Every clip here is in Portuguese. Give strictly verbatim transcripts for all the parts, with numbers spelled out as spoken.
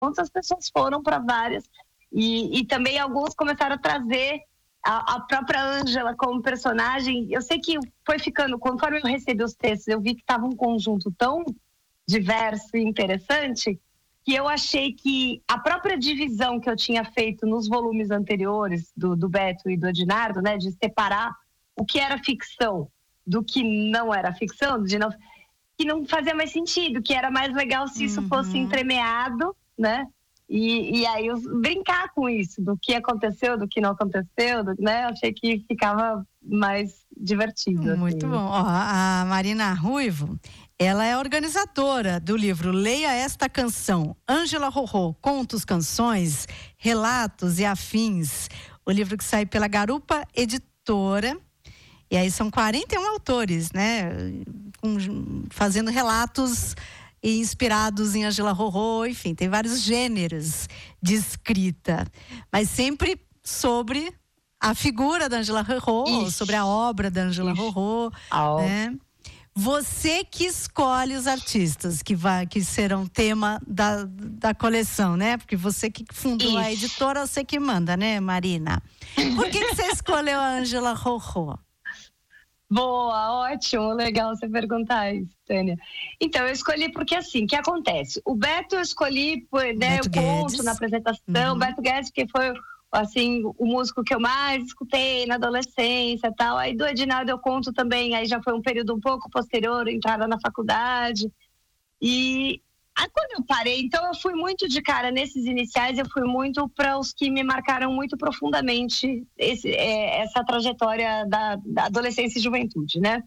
as pessoas foram para várias. E, e também alguns começaram a trazer a, a própria Ângela como personagem. Eu sei que foi ficando, conforme eu recebi os textos, eu vi que estava um conjunto tão diverso e interessante, que eu achei que a própria divisão que eu tinha feito nos volumes anteriores do, do Beto e do Edinardo, né, de separar o que era ficção do que não era ficção, de não, que não fazia mais sentido, que era mais legal se isso uhum. fosse entremeado, né? E, e aí eu brincar com isso, do que aconteceu, do que não aconteceu, do, né? Eu achei que ficava mais divertido. Muito assim. bom. Ó, a Marina Ruivo, ela é organizadora do livro Leia Esta Canção, Ângela Rorô, Contos, Canções, Relatos e Afins. O livro que sai pela Garupa Editora. E aí são quarenta e um autores, né? Com, fazendo relatos inspirados em Ângela Rorô, enfim, tem vários gêneros de escrita. Mas sempre sobre a figura da Ângela Rorô, Ixi. sobre a obra da Ângela Rorô, né? Você que escolhe os artistas que, vai, que serão tema da, da coleção, né? Porque você que fundou Ixi. a editora, você que manda, né, Marina? Por que, que você escolheu a Ângela Rorô? Boa, ótimo, legal você perguntar isso, Tânia. Então, eu escolhi porque assim, o que acontece? O Beto eu escolhi, né, eu conto na apresentação, uhum. Beto Guedes, porque foi, assim, o músico que eu mais escutei na adolescência e tal. Aí do Edinardo eu conto também, aí já foi um período um pouco posterior, entrada na faculdade. E aí quando eu parei, então eu fui muito de cara nesses iniciais, eu fui muito para os que me marcaram muito profundamente esse, é, essa trajetória da, da adolescência e juventude, né?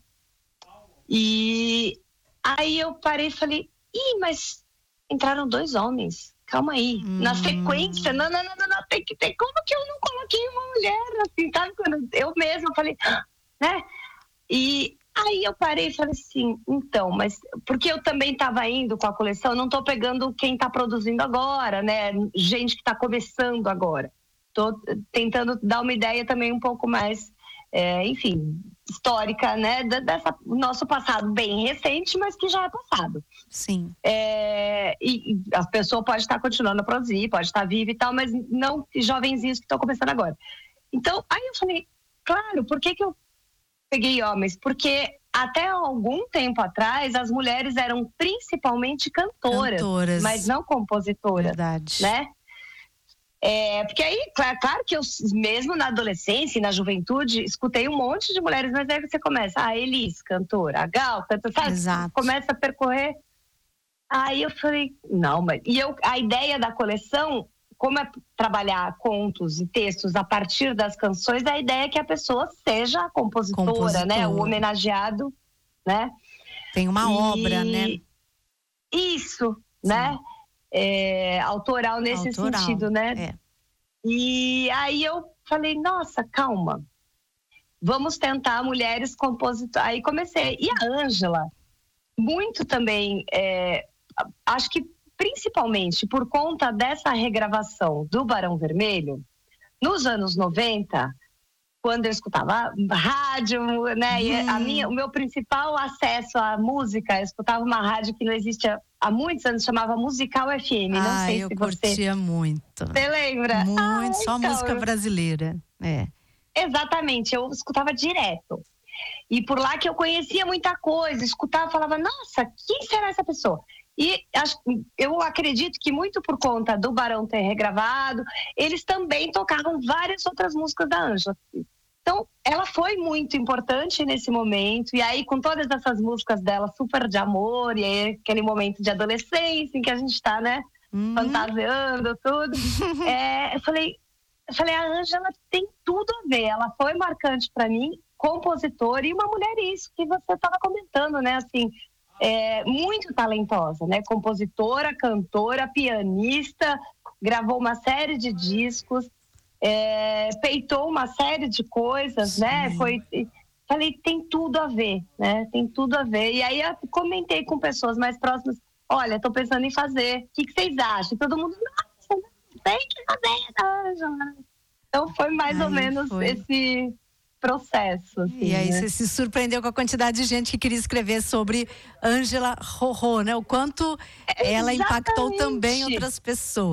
E aí eu parei e falei, ih, mas entraram dois homens, calma aí, hum. na sequência, não, não, não, não, não, tem que ter, como que eu não coloquei uma mulher, assim, sabe? Quando eu mesma falei, né? E aí eu parei e falei assim, então, mas porque eu também estava indo com a coleção, não estou pegando quem está produzindo agora, né? Gente que está começando agora. Estou tentando dar uma ideia também um pouco mais, é, enfim, histórica, né? Dessa nosso passado bem recente, mas que já é passado. Sim. É, e, e a pessoa pode estar continuando a produzir, pode estar viva e tal, mas não jovenzinhos que estão começando agora. Então, aí eu falei, claro, por que que eu peguei homens? Porque até algum tempo atrás as mulheres eram principalmente cantoras, cantoras. mas não compositoras. Verdade. Né? É, porque aí, claro, claro que eu mesmo na adolescência e na juventude escutei um monte de mulheres, mas aí você começa, a ah, Elis, cantora, a Gal, cantora, sabe? Exato. Começa a percorrer. Aí eu falei, não, mas... E eu, a ideia da coleção, como é trabalhar contos e textos a partir das canções, a ideia é que a pessoa seja a compositora, compositora. né? O homenageado, né? Tem uma e... obra, né? Isso, Sim. né? É, autoral nesse autoral, sentido, né? É. E aí eu falei, nossa, calma. Vamos tentar mulheres compositoras. Aí comecei. E a Ângela, muito também, é, acho que principalmente por conta dessa regravação do Barão Vermelho, nos anos noventa, quando eu escutava rádio, né, hum. e a minha, o meu principal acesso à música, eu escutava uma rádio que não existe há, há muitos anos, chamava Musical F M, não ah, sei eu se curtia você... muito. Você lembra? Muito, ah, só então, música brasileira, é. Exatamente, eu escutava direto. E por lá que eu conhecia muita coisa, escutava, falava, nossa, quem será essa pessoa? E eu acredito que muito por conta do Barão ter regravado, eles também tocavam várias outras músicas da Ângela. Então, ela foi muito importante nesse momento, e aí com todas essas músicas dela, super de amor, e aí aquele momento de adolescência em que a gente tá, né, uhum. fantasiando, tudo. é, eu falei, eu falei, a Ângela tem tudo a ver, ela foi marcante para mim, compositora e uma mulher, isso que você estava comentando, né, assim, é, muito talentosa, né, compositora, cantora, pianista, gravou uma série de discos, é, peitou uma série de coisas, Sim. né, foi, falei, tem tudo a ver, né, tem tudo a ver, e aí eu comentei com pessoas mais próximas, olha, tô pensando em fazer, o que, que vocês acham? Todo mundo, nossa, tem que fazer, Ângela. Então foi mais aí ou menos foi. esse processo. Assim, e aí né? você se surpreendeu com a quantidade de gente que queria escrever sobre Ângela Rorô, né? O quanto ela Exatamente. impactou também outras pessoas.